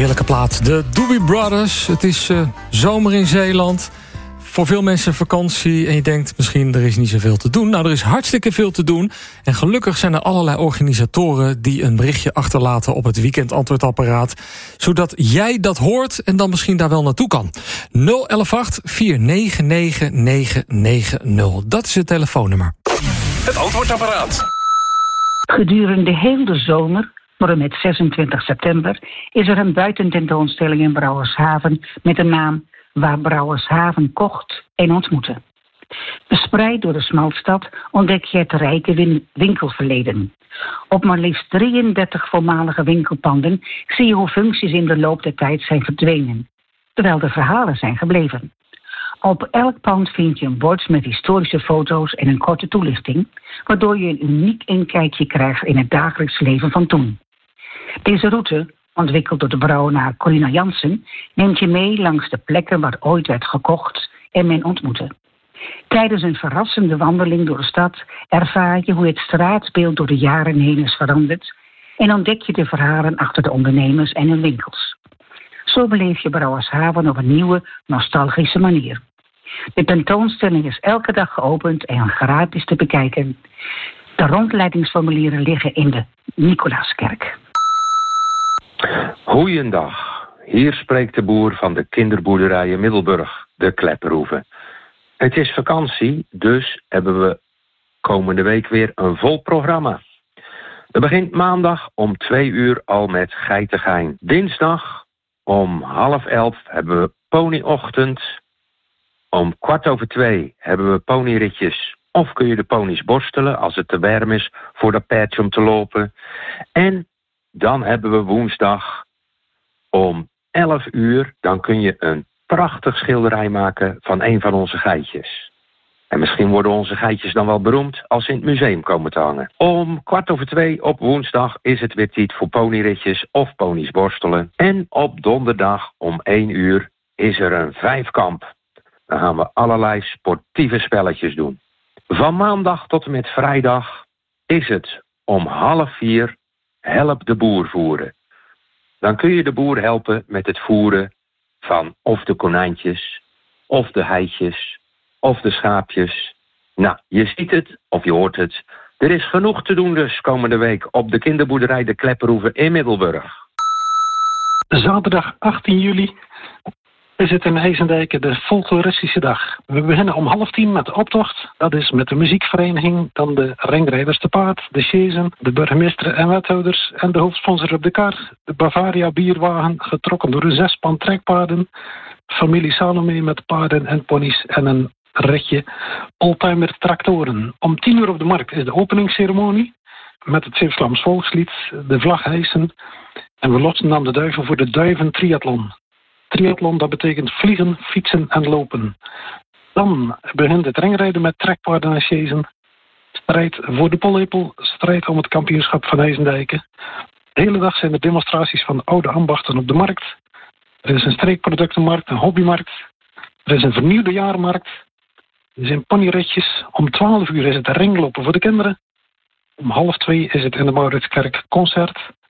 heerlijke plaat. De Doobie Brothers. Het is zomer in Zeeland. Voor veel mensen vakantie. En je denkt misschien, er is niet zoveel te doen. Nou, er is hartstikke veel te doen. En gelukkig zijn er allerlei organisatoren die een berichtje achterlaten op het weekendantwoordapparaat. Zodat jij dat hoort en dan misschien daar wel naartoe kan. 0118 499 990. Dat is het telefoonnummer. Het antwoordapparaat. Gedurende heel de zomer, tot en met 26 september, is er een buitententoonstelling in Brouwershaven met de naam Waar Brouwershaven kocht en ontmoette. Verspreid door de Smalstad ontdek je het rijke winkelverleden. Op maar liefst 33 voormalige winkelpanden zie je hoe functies in de loop der tijd zijn verdwenen, terwijl de verhalen zijn gebleven. Op elk pand vind je een bord met historische foto's en een korte toelichting, waardoor je een uniek inkijkje krijgt in het dagelijks leven van toen. Deze route, ontwikkeld door de brouwenaar Corina Jansen, neemt je mee langs de plekken waar ooit werd gekocht en men ontmoette. Tijdens een verrassende wandeling door de stad ervaar je hoe het straatbeeld door de jaren heen is veranderd en ontdek je de verhalen achter de ondernemers en hun winkels. Zo beleef je Brouwershaven op een nieuwe, nostalgische manier. De tentoonstelling is elke dag geopend en gratis te bekijken. De rondleidingsformulieren liggen in de Nicolaaskerk. Goeiedag, hier spreekt de boer van de kinderboerderij in Middelburg, de Klepperhoeve. Het is vakantie, dus hebben we komende week weer een vol programma. Het begint maandag om 2 uur al met Geitengein. Dinsdag om 10:30 hebben we ponyochtend. Om 2:15 hebben we ponyritjes. Of kun je de ponies borstelen als het te warm is voor dat paardje om te lopen. En dan hebben we woensdag om 11 uur. Dan kun je een prachtig schilderij maken van een van onze geitjes. En misschien worden onze geitjes dan wel beroemd als ze in het museum komen te hangen. Om 2:15 op woensdag is het weer tijd voor ponyritjes of ponies borstelen. En op donderdag om 1 uur is er een vijfkamp. Dan gaan we allerlei sportieve spelletjes doen. Van maandag tot en met vrijdag is het om 3:30 help de boer voeren. Dan kun je de boer helpen met het voeren van of de konijntjes, of de heitjes, of de schaapjes. Nou, je ziet het of je hoort het. Er is genoeg te doen dus komende week op de kinderboerderij De Klepperhoeve in Middelburg. Zaterdag 18 juli is het in IJsendijken de folkloristische dag. We beginnen om 9:30 met de optocht. Dat is met de muziekvereniging, dan de ringrijders te paard, de chaisen, de burgemeester en wethouders en de hoofdsponsor op de kar, de Bavaria bierwagen, getrokken door een 6-span trekpaarden, familie Salome met paarden en ponies en een ritje oldtimer tractoren. Om 10 uur op de markt is de openingsceremonie met het Zeeuws-Vlaams volkslied, de vlag hijsen en we lossen dan de duiven voor de duiven triathlon. Triathlon, dat betekent vliegen, fietsen en lopen. Dan begint het ringrijden met trekpaarden en chaisen. Strijd voor de pollepel, strijd om het kampioenschap van IJsendijken. De hele dag zijn er demonstraties van oude ambachten op de markt. Er is een streekproductenmarkt, een hobbymarkt. Er is een vernieuwde jaarmarkt. Er zijn ponyritjes. Om 12 uur is het ringlopen voor de kinderen. Om 1:30 is het in de Mauritskerk concert.